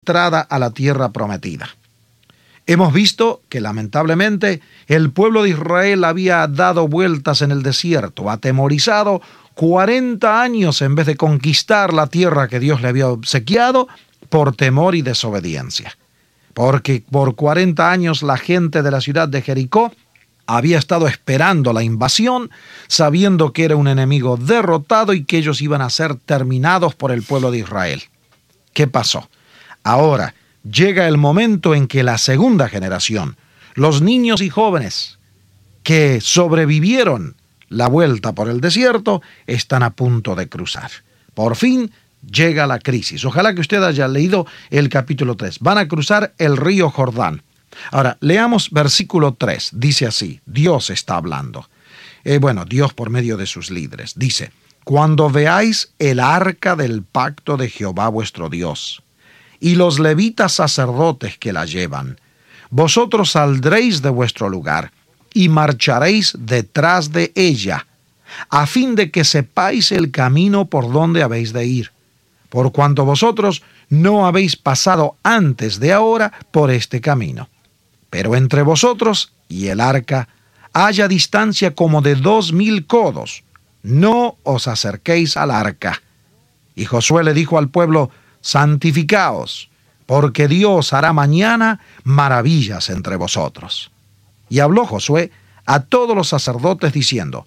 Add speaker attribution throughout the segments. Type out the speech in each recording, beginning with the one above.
Speaker 1: entrada a la tierra prometida. Hemos visto que lamentablemente el pueblo de Israel había dado vueltas en el desierto, atemorizado 40 años en vez de conquistar la tierra que Dios le había obsequiado por temor y desobediencia. Porque por 40 años la gente de la ciudad de Jericó había estado esperando la invasión, sabiendo que era un enemigo derrotado y que ellos iban a ser terminados por el pueblo de Israel. ¿Qué pasó? Ahora llega el momento en que la segunda generación, los niños y jóvenes que sobrevivieron la vuelta por el desierto, están a punto de cruzar. Por fin llega la crisis. Ojalá que usted haya leído el capítulo 3. Van a cruzar el río Jordán. Ahora, leamos versículo 3. Dice así, Dios está hablando. Dios por medio de sus líderes. Dice, cuando veáis el arca del pacto de Jehová vuestro Dios, y los levitas sacerdotes que la llevan, vosotros saldréis de vuestro lugar, y marcharéis detrás de ella, a fin de que sepáis el camino por donde habéis de ir, por cuanto vosotros no habéis pasado antes de ahora por este camino. Pero entre vosotros y el arca haya distancia como de 2000 codos. No os acerquéis al arca. Y Josué le dijo al pueblo, santificaos, porque Dios hará mañana maravillas entre vosotros. Y habló Josué a todos los sacerdotes diciendo,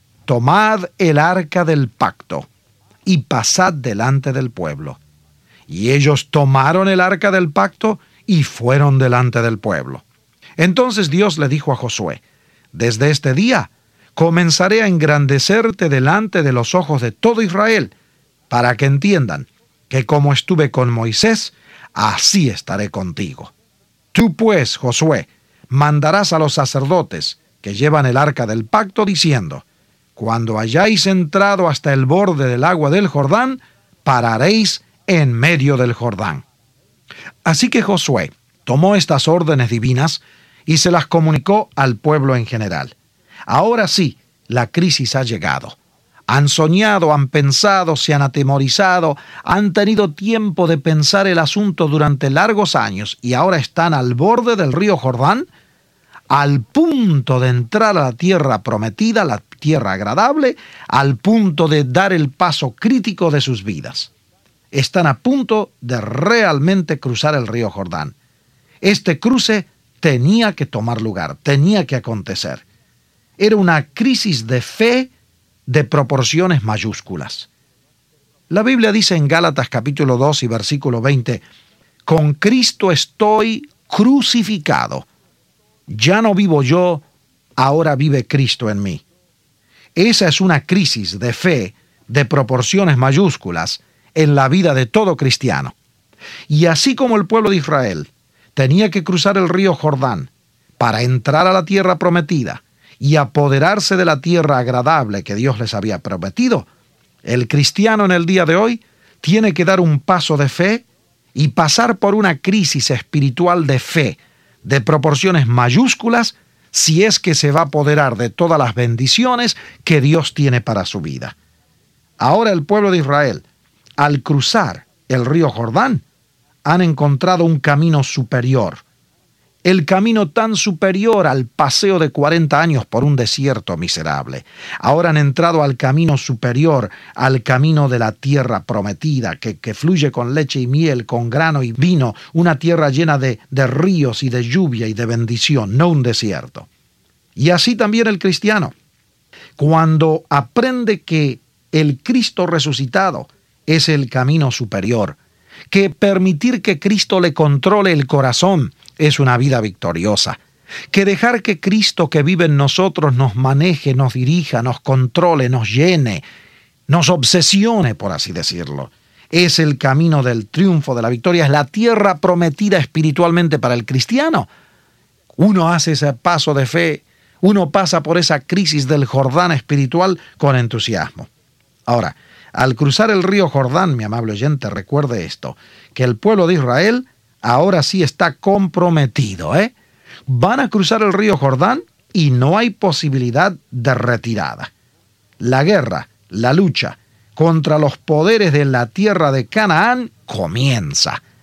Speaker 1: tomad el arca del pacto y pasad delante del pueblo. Y ellos tomaron el arca del pacto y fueron delante del pueblo. Entonces Dios le dijo a Josué, desde este día comenzaré a engrandecerte delante de los ojos de todo Israel, para que entiendan que como estuve con Moisés, así estaré contigo. Tú pues, Josué, mandarás a los sacerdotes que llevan el arca del pacto diciendo, cuando hayáis entrado hasta el borde del agua del Jordán, pararéis en medio del Jordán. Así que Josué tomó estas órdenes divinas y se las comunicó al pueblo en general. Ahora sí, la crisis ha llegado. Han soñado, han pensado, se han atemorizado, han tenido tiempo de pensar el asunto durante largos años y ahora están al borde del río Jordán, al punto de entrar a la tierra prometida, la tierra agradable, al punto de dar el paso crítico de sus vidas. Están a punto de realmente cruzar el río Jordán. Este cruce tenía que tomar lugar, tenía que acontecer. Era una crisis de fe de proporciones mayúsculas. La Biblia dice en Gálatas capítulo 2 y versículo 20, con Cristo estoy crucificado. Ya no vivo yo, ahora vive Cristo en mí. Esa es una crisis de fe de proporciones mayúsculas en la vida de todo cristiano. Y así como el pueblo de Israel tenía que cruzar el río Jordán para entrar a la tierra prometida y apoderarse de la tierra agradable que Dios les había prometido, el cristiano en el día de hoy tiene que dar un paso de fe y pasar por una crisis espiritual de fe de proporciones mayúsculas si es que se va a apoderar de todas las bendiciones que Dios tiene para su vida. Ahora el pueblo de Israel, al cruzar el río Jordán, han encontrado un camino superior. El camino tan superior al paseo de 40 años por un desierto miserable. Ahora han entrado al camino superior, al camino de la tierra prometida, que fluye con leche y miel, con grano y vino, una tierra llena de ríos y de lluvia y de bendición, no un desierto. Y así también el cristiano, cuando aprende que el Cristo resucitado es el camino superior, que permitir que Cristo le controle el corazón es una vida victoriosa, que dejar que Cristo que vive en nosotros nos maneje, nos dirija, nos controle, nos llene, nos obsesione, por así decirlo, es el camino del triunfo, de la victoria, es la tierra prometida espiritualmente para el cristiano. Uno hace ese paso de fe, uno pasa por esa crisis del Jordán espiritual con entusiasmo. Ahora, al cruzar el río Jordán, mi amable oyente, recuerde esto, que el pueblo de Israel ahora sí está comprometido, Van a cruzar el río Jordán y no hay posibilidad de retirada. La guerra, la lucha contra los poderes de la tierra de Canaán comienza.